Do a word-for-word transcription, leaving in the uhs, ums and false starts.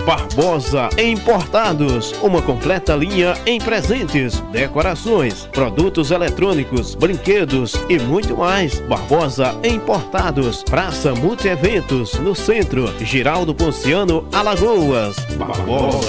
Barbosa Importados, uma completa linha em presentes, decorações, produtos eletrônicos, brinquedos e muito mais. Barbosa Importados, Praça Multieventos, no centro, Giraldo Ponciano, Alagoas. Barbosa